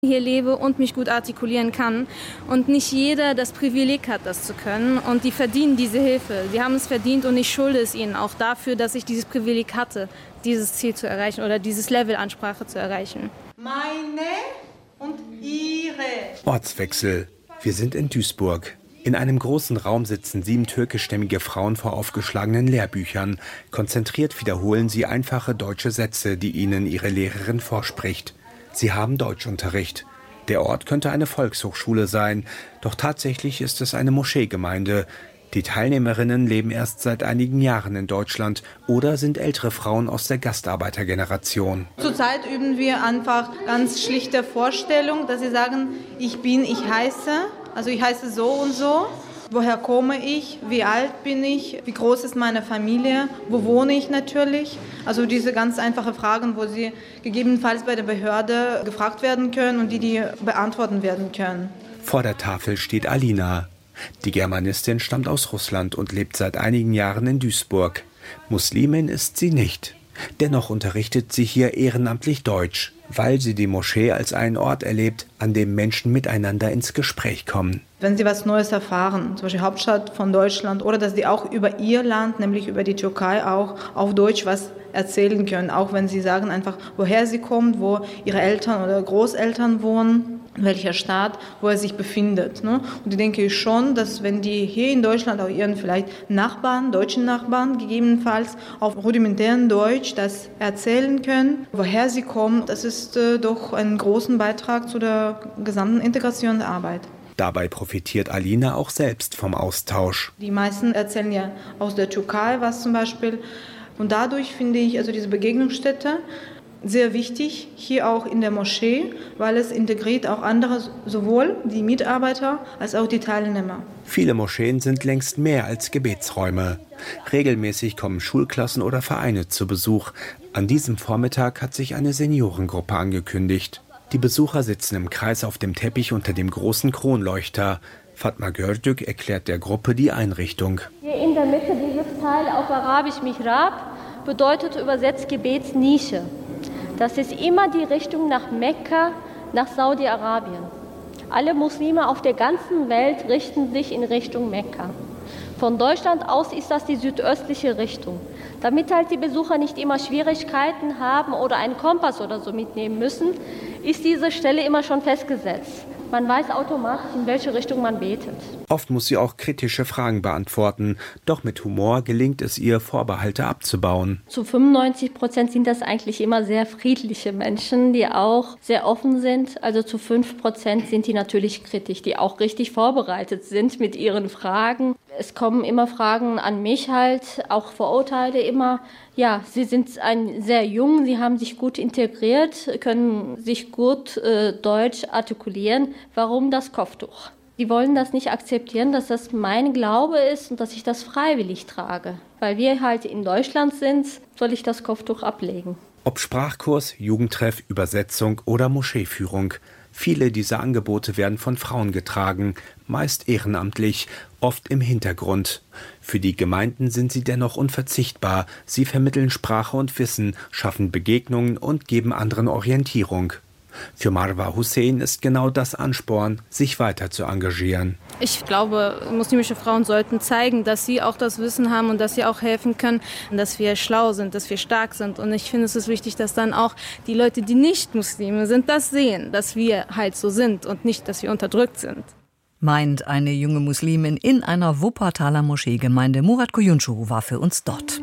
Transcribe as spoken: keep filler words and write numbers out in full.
hier lebe und mich gut artikulieren kann. Und nicht jeder das Privileg hat, das zu können. Und die verdienen diese Hilfe. Sie haben es verdient und ich schulde es ihnen auch dafür, dass ich dieses Privileg hatte, dieses Ziel zu erreichen oder dieses Level Ansprache zu erreichen. Meine und ihre. Ortswechsel. Wir sind in Duisburg. In einem großen Raum sitzen sieben türkischstämmige Frauen vor aufgeschlagenen Lehrbüchern. Konzentriert wiederholen sie einfache deutsche Sätze, die ihnen ihre Lehrerin vorspricht. Sie haben Deutschunterricht. Der Ort könnte eine Volkshochschule sein, doch tatsächlich ist es eine Moscheegemeinde. Die Teilnehmerinnen leben erst seit einigen Jahren in Deutschland oder sind ältere Frauen aus der Gastarbeitergeneration. Zurzeit üben wir einfach ganz schlichte Vorstellung, dass sie sagen, ich bin, ich heiße, also ich heiße so und so. Woher komme ich? Wie alt bin ich? Wie groß ist meine Familie? Wo wohne ich natürlich? Also diese ganz einfachen Fragen, wo sie gegebenenfalls bei der Behörde gefragt werden können und die die beantworten werden können. Vor der Tafel steht Alina. Die Germanistin stammt aus Russland und lebt seit einigen Jahren in Duisburg. Muslimin ist sie nicht. Dennoch unterrichtet sie hier ehrenamtlich Deutsch, weil sie die Moschee als einen Ort erlebt, an dem Menschen miteinander ins Gespräch kommen. Wenn sie was Neues erfahren, zum Beispiel Hauptstadt von Deutschland, oder dass sie auch über ihr Land, nämlich über die Türkei, auch auf Deutsch was erzählen können. Auch wenn sie sagen einfach, woher sie kommt, wo ihre Eltern oder Großeltern wohnen, in welcher Stadt, wo er sich befindet. Ne? Und ich denke schon, dass wenn die hier in Deutschland auch ihren vielleicht Nachbarn, deutschen Nachbarn, gegebenenfalls auf rudimentären Deutsch das erzählen können, woher sie kommen, das ist äh, doch einen großen Beitrag zu der gesamten Integrationsarbeit. Dabei profitiert Alina auch selbst vom Austausch. Die meisten erzählen ja aus der Türkei was zum Beispiel. Und dadurch finde ich also diese Begegnungsstätte sehr wichtig, hier auch in der Moschee, weil es integriert auch andere, sowohl die Mitarbeiter als auch die Teilnehmer. Viele Moscheen sind längst mehr als Gebetsräume. Regelmäßig kommen Schulklassen oder Vereine zu Besuch. An diesem Vormittag hat sich eine Seniorengruppe angekündigt. Die Besucher sitzen im Kreis auf dem Teppich unter dem großen Kronleuchter. Fatma Gördük erklärt der Gruppe die Einrichtung. Hier in der Mitte dieses Teil auf Arabisch Mihrab bedeutet übersetzt Gebetsnische. Das ist immer die Richtung nach Mekka, nach Saudi-Arabien. Alle Muslime auf der ganzen Welt richten sich in Richtung Mekka. Von Deutschland aus ist das die südöstliche Richtung. Damit halt die Besucher nicht immer Schwierigkeiten haben oder einen Kompass oder so mitnehmen müssen, ist diese Stelle immer schon festgesetzt. Man weiß automatisch, in welche Richtung man betet. Oft muss sie auch kritische Fragen beantworten. Doch mit Humor gelingt es ihr, Vorbehalte abzubauen. Zu fünfundneunzig Prozent sind das eigentlich immer sehr friedliche Menschen, die auch sehr offen sind. Also zu fünf Prozent sind die natürlich kritisch, die auch richtig vorbereitet sind mit ihren Fragen. Es kommen immer Fragen an mich halt, auch Vorurteile immer. Ja, sie sind ein, sehr jung, sie haben sich gut integriert, können sich gut äh, Deutsch artikulieren. Warum das Kopftuch? Die wollen das nicht akzeptieren, dass das mein Glaube ist und dass ich das freiwillig trage. Weil wir halt in Deutschland sind, soll ich das Kopftuch ablegen. Ob Sprachkurs, Jugendtreff, Übersetzung oder Moscheeführung. Viele dieser Angebote werden von Frauen getragen, meist ehrenamtlich, oft im Hintergrund. Für die Gemeinden sind sie dennoch unverzichtbar. Sie vermitteln Sprache und Wissen, schaffen Begegnungen und geben anderen Orientierung. Für Marwa Hussein ist genau das Ansporn, sich weiter zu engagieren. Ich glaube, muslimische Frauen sollten zeigen, dass sie auch das Wissen haben und dass sie auch helfen können, dass wir schlau sind, dass wir stark sind. Und ich finde, es ist wichtig, dass dann auch die Leute, die nicht Muslime sind, das sehen, dass wir halt so sind und nicht, dass wir unterdrückt sind. Meint eine junge Muslimin in einer Wuppertaler Moscheegemeinde. Murat Kuyuncu war für uns dort.